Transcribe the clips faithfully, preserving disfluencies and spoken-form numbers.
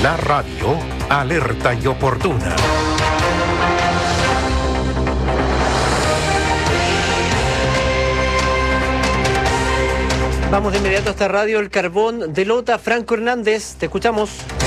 La radio alerta y oportuna. Vamos de inmediato a esta radio El Carbón de Lota. Franco Hernández, te escuchamos.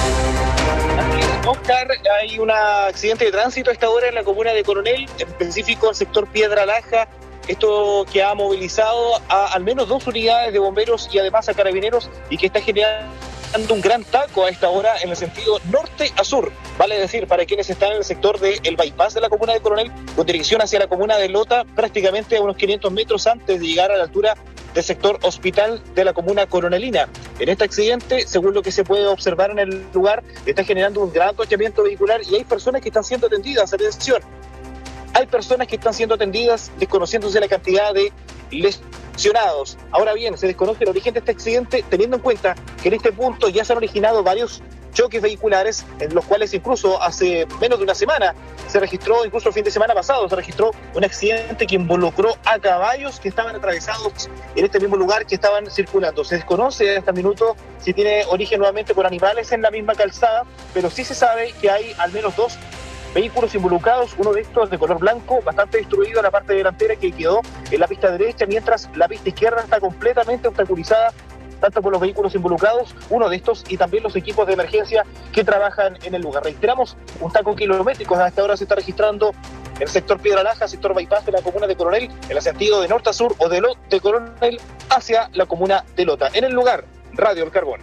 Oscar, hay un accidente de tránsito a esta hora en la comuna de Coronel, en específico el sector Piedra Laja. Esto que ha movilizado a al menos dos unidades de bomberos y además a carabineros y que está generando un gran taco a esta hora en el sentido norte a sur. Vale decir, para quienes están en el sector del bypass de la comuna de Coronel, con dirección hacia la comuna de Lota, prácticamente a unos quinientos metros antes de llegar a la altura del sector hospital de la comuna coronelina. En este accidente, según lo que se puede observar en el lugar, está generando un gran atochamiento vehicular y hay personas que están siendo atendidas. Atención, hay personas que están siendo atendidas desconociéndose la cantidad de lesionados. Ahora bien, se desconoce el origen de este accidente, teniendo en cuenta que en este punto ya se han originado varios choques vehiculares, en los cuales incluso hace menos de una semana se registró, incluso el fin de semana pasado, se registró un accidente que involucró a caballos que estaban atravesados en este mismo lugar, que estaban circulando. Se desconoce hasta el minuto si tiene origen nuevamente por animales en la misma calzada, pero sí se sabe que hay al menos dos vehículos involucrados, uno de estos de color blanco, bastante destruido, la parte delantera que quedó en la pista derecha, mientras la pista izquierda está completamente obstaculizada, tanto por los vehículos involucrados, uno de estos, y también los equipos de emergencia que trabajan en el lugar. Reiteramos, un taco kilométrico hasta ahora se está registrando en el sector Piedra Laja, sector bypass de la comuna de Coronel, en el sentido de norte a sur o de, Lo- de Coronel hacia la comuna de Lota. En el lugar, Radio El Carbón.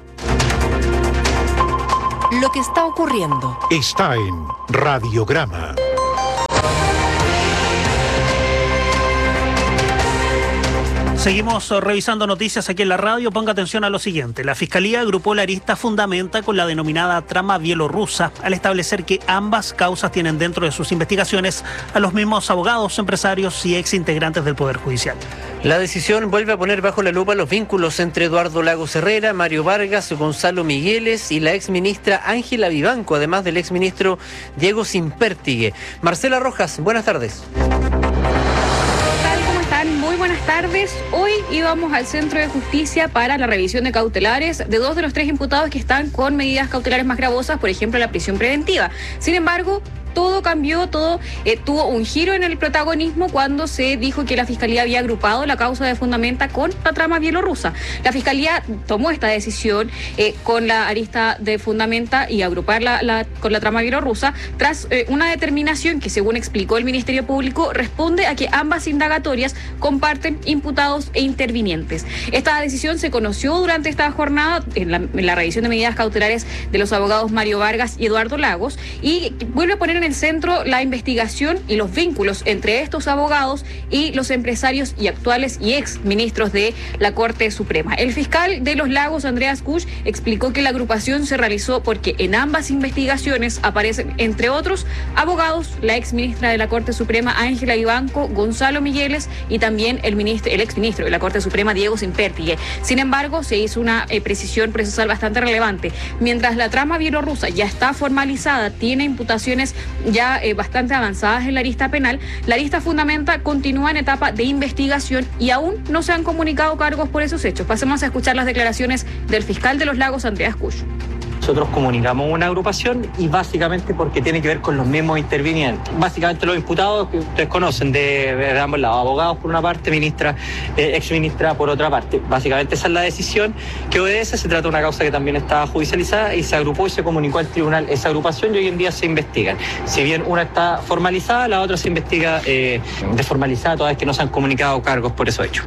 Lo que está ocurriendo Está en Radiograma. Seguimos revisando noticias aquí en la radio. Ponga atención a lo siguiente. La Fiscalía agrupó la arista Fundamenta con la denominada trama bielorrusa al establecer que ambas causas tienen dentro de sus investigaciones a los mismos abogados, empresarios y ex integrantes del Poder Judicial. La decisión vuelve a poner bajo la lupa los vínculos entre Eduardo Lagos Herrera, Mario Vargas, Gonzalo Migueles y la exministra Ángela Vivanco, además del exministro Diego Simpértigue. Marcela Rojas, buenas tardes. Muy buenas tardes. Hoy íbamos al Centro de Justicia para la revisión de cautelares de dos de los tres imputados que están con medidas cautelares más gravosas, por ejemplo, la prisión preventiva. Sin embargo, todo cambió, todo eh, tuvo un giro en el protagonismo cuando se dijo que la Fiscalía había agrupado la causa de Fundamenta con la trama bielorrusa. La Fiscalía tomó esta decisión eh, con la arista de Fundamenta y agruparla la, con la trama bielorrusa tras eh, una determinación que, según explicó el Ministerio Público, responde a que ambas indagatorias comparten imputados e intervinientes. Esta decisión se conoció durante esta jornada en la, en la revisión de medidas cautelares de los abogados Mario Vargas y Eduardo Lagos y vuelve a poner en el centro la investigación y los vínculos entre estos abogados y los empresarios y actuales y ex ministros de la Corte Suprema. El fiscal de Los Lagos, Andreas Kusch, explicó que la agrupación se realizó porque en ambas investigaciones aparecen, entre otros, abogados, la ex ministra de la Corte Suprema, Ángela Vivanco, Gonzalo Migueles y también el, ministro, el ex ministro de la Corte Suprema, Diego Simpértigue. Sin embargo, se hizo una eh, precisión procesal bastante relevante. Mientras la trama bielorrusa ya está formalizada, tiene imputaciones ya eh, bastante avanzadas en la arista penal, la arista Fundamenta continúa en etapa de investigación y aún no se han comunicado cargos por esos hechos. Pasemos a escuchar las declaraciones del fiscal de Los Lagos, Andreas Kusch. Nosotros comunicamos una agrupación y básicamente porque tiene que ver con los mismos intervinientes. Básicamente los imputados que ustedes conocen de, de ambos lados, abogados por una parte, ministra, eh, ex ministra por otra parte. Básicamente esa es la decisión que obedece. Se trata de una causa que también está judicializada y se agrupó y se comunicó al tribunal esa agrupación y hoy en día se investigan. Si bien una está formalizada, la otra se investiga eh, desformalizada, toda vez que no se han comunicado cargos por esos hechos.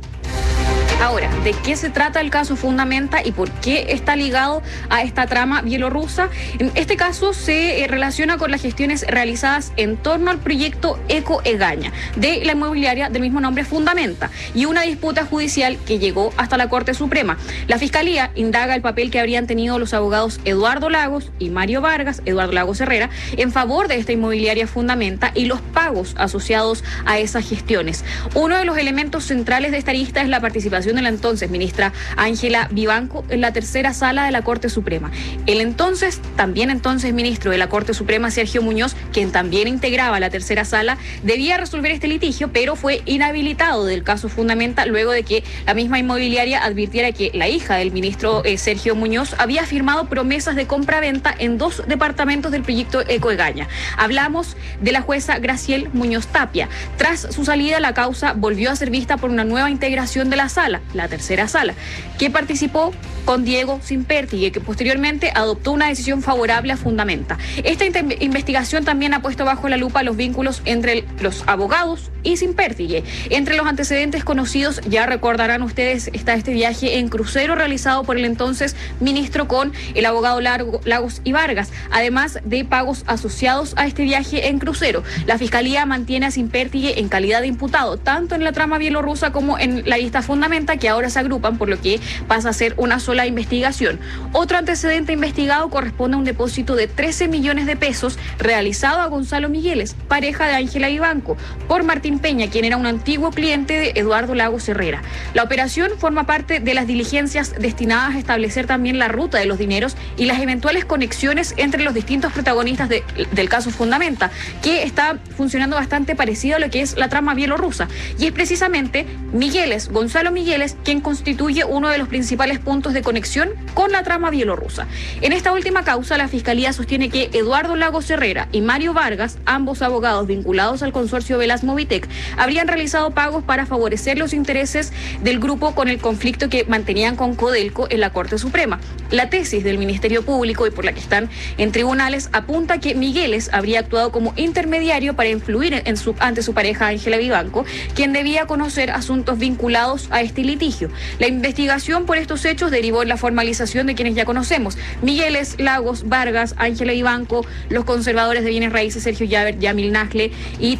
Ahora, ¿de qué se trata el caso Fundamenta y por qué está ligado a esta trama bielorrusa? En este caso se eh, relaciona con las gestiones realizadas en torno al proyecto Eco Egaña de la inmobiliaria del mismo nombre Fundamenta y una disputa judicial que llegó hasta la Corte Suprema. La Fiscalía indaga el papel que habrían tenido los abogados Eduardo Lagos y Mario Vargas, Eduardo Lagos Herrera, en favor de esta inmobiliaria Fundamenta y los pagos asociados a esas gestiones. Uno de los elementos centrales de esta lista es la participación investigación de la entonces ministra Ángela Vivanco en la tercera sala de la Corte Suprema. El entonces, también entonces ministro de la Corte Suprema, Sergio Muñoz, quien también integraba la tercera sala, debía resolver este litigio, pero fue inhabilitado del caso Fundamenta luego de que la misma inmobiliaria advirtiera que la hija del ministro eh, Sergio Muñoz había firmado promesas de compra-venta en dos departamentos del proyecto Ecoegaña. Hablamos de la jueza Graciel Muñoz Tapia. Tras su salida, la causa volvió a ser vista por una nueva integración de la sala, la tercera sala, que participó con Diego Simpertigue, que posteriormente adoptó una decisión favorable a Fundamenta. Esta investigación también ha puesto bajo la lupa los vínculos entre los abogados y Simpertigue. Entre los antecedentes conocidos, ya recordarán ustedes, está este viaje en crucero realizado por el entonces ministro con el abogado Largo, Lagos y Vargas, además de pagos asociados a este viaje en crucero. La Fiscalía mantiene a Simpertigue en calidad de imputado, tanto en la trama bielorrusa como en la lista Fundamenta, que ahora se agrupan, por lo que pasa a ser una sola la investigación. Otro antecedente investigado corresponde a un depósito de trece millones de pesos realizado a Gonzalo Migueles, pareja de Ángela Vivanco, por Martín Peña, quien era un antiguo cliente de Eduardo Lagos Herrera. La operación forma parte de las diligencias destinadas a establecer también la ruta de los dineros y las eventuales conexiones entre los distintos protagonistas de, del caso Fundamenta, que está funcionando bastante parecido a lo que es la trama bielorrusa. Y es precisamente Migueles, Gonzalo Migueles, quien constituye uno de los principales puntos de conexión con la trama bielorrusa. En esta última causa, la Fiscalía sostiene que Eduardo Lagos Herrera y Mario Vargas, ambos abogados vinculados al consorcio Velas Movitec, habrían realizado pagos para favorecer los intereses del grupo con el conflicto que mantenían con Codelco en la Corte Suprema. La tesis del Ministerio Público, y por la que están en tribunales, apunta que Migueles habría actuado como intermediario para influir en su, ante su pareja Ángela Vivanco, quien debía conocer asuntos vinculados a este litigio. La investigación por estos hechos derivó en la formalización de quienes ya conocemos: Migueles, Lagos, Vargas, Ángela Vivanco, los conservadores de bienes raíces Sergio Llaver, Yamil Nasle y